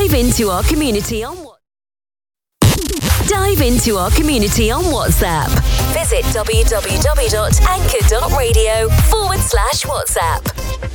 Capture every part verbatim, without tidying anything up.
Dive into our community on Dive into our community on WhatsApp. Visit www.anchor.radio forward slash WhatsApp.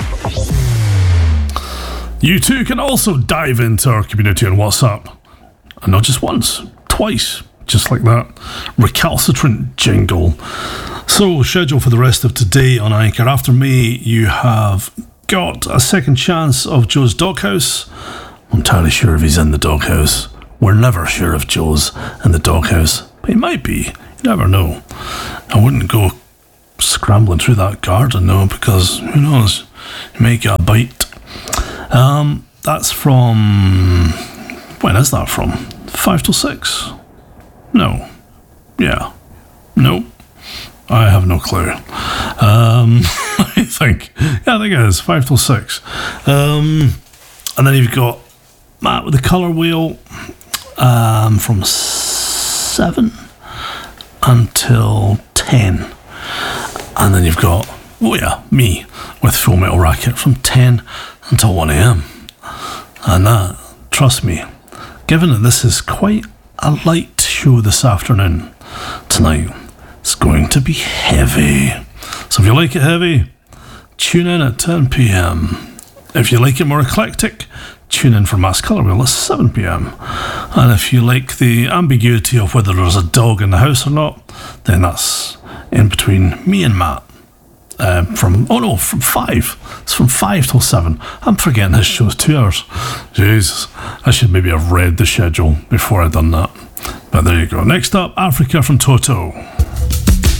You too can also dive into our community on WhatsApp. And not just once, twice, just like that recalcitrant jingle. So, schedule for the rest of today on Anchor. After me, you have got a second chance of Joe's Doghouse. I'm entirely sure if he's in the doghouse. We're never sure if Joe's in the doghouse, but he might be. You never know. I wouldn't go scrambling through that garden, though, because who knows? You may get a bite. Um, that's from... When is that from? Five till six? No. Yeah. No. I have no clue. Um, I think. Yeah, I think it is. Five till six. Um, and then you've got Matt with the colour wheel. Um, from seven until ten, and then you've got, oh yeah, me with Full Metal Racket from ten until one a.m. and that, trust me, given that this is quite a light show this afternoon, tonight, it's going to be heavy. So if you like it heavy, tune in at ten p.m. If you like it more eclectic, tune in for Mass Colour Wheel at seven p.m. And if you like the ambiguity of whether there's a dog in the house or not, then that's in between me and Matt. Uh, from, oh no, from five. It's from five till seven. I'm forgetting this show's two hours. Jesus, I should maybe have read the schedule before I'd done that. But there you go. Next up, Africa from Toto.